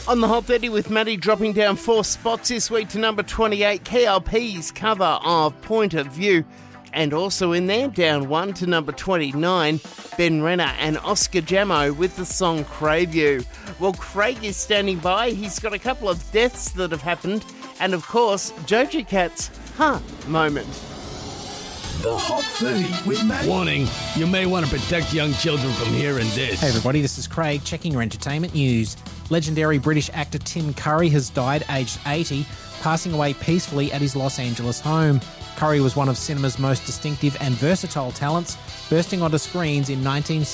On the Hot 30 with Maddie dropping down 4 spots this week to number 28, KLP's cover of Point of View. And also in there, down 1 to number 29, Ben Renner and Oscar Jammo with the song Crave You. Well, Craig is standing by. He's got a couple of deaths that have happened. And of course, Doja Cat's moment. The Hot 30 with Maddie. Warning, you may want to protect young children from hearing this. Hey everybody, this is Craig checking your entertainment news. Legendary British actor Tim Curry has died aged 80, passing away peacefully at his Los Angeles home. Curry was one of cinema's most distinctive and versatile talents, bursting onto screens in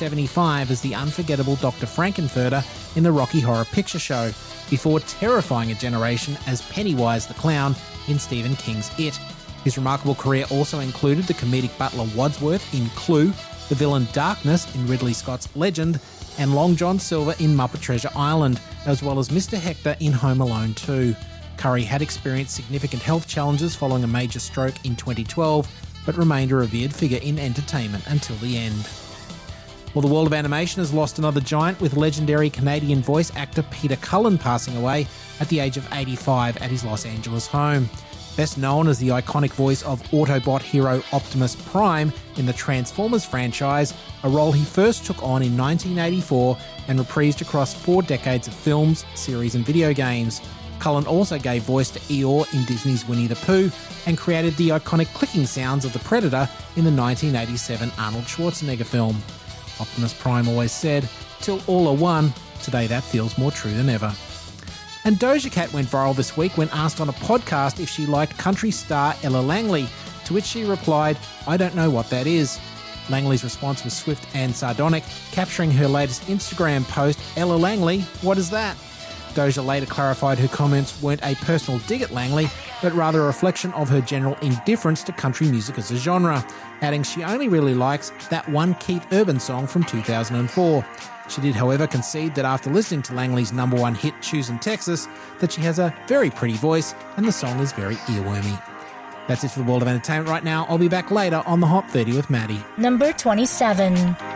1975 as the unforgettable Dr. Frankenfurter in the Rocky Horror Picture Show, before terrifying a generation as Pennywise the Clown in Stephen King's It. His remarkable career also included the comedic butler Wadsworth in Clue, the villain Darkness in Ridley Scott's Legend, and Long John Silver in Muppet Treasure Island, as well as Mr. Hector in Home Alone 2. Curry had experienced significant health challenges following a major stroke in 2012, but remained a revered figure in entertainment until the end. Well, the world of animation has lost another giant, with legendary Canadian voice actor Peter Cullen passing away at the age of 85 at his Los Angeles home. Best known as the iconic voice of Autobot hero Optimus Prime in the Transformers franchise, a role he first took on in 1984 and reprised across 4 decades of films, series and video games. Cullen also gave voice to Eeyore in Disney's Winnie the Pooh and created the iconic clicking sounds of the Predator in the 1987 Arnold Schwarzenegger film. Optimus Prime always said, "Till all are one, today that feels more true than ever." And Doja Cat went viral this week when asked on a podcast if she liked country star Ella Langley, to which she replied, "I don't know what that is." Langley's response was swift and sardonic, capturing her latest Instagram post, "Ella Langley, what is that?" Doja later clarified her comments weren't a personal dig at Langley, but rather a reflection of her general indifference to country music as a genre, adding she only really likes that one Keith Urban song from 2004. She did, however, concede that after listening to Langley's #1 hit Choosing Texas, that she has a very pretty voice and the song is very earwormy. That's it for the world of entertainment right now. I'll be back later on the Hot 30 with Maddie. Number 27.